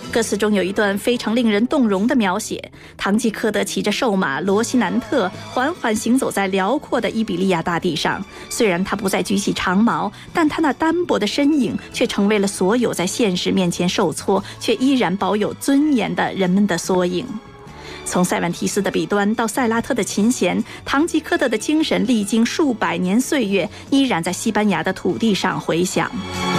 歌词中有一段非常令人动容的描写，堂吉诃德骑着瘦马罗西南特缓缓行走在辽阔的伊比利亚大地上。虽然他不再举起长矛，但他那单薄的身影却成为了所有在现实面前受挫却依然保有尊严的人们的缩影。从塞万提斯的笔端到塞拉特的琴弦，堂吉诃德的精神历经数百年岁月，依然在西班牙的土地上回响。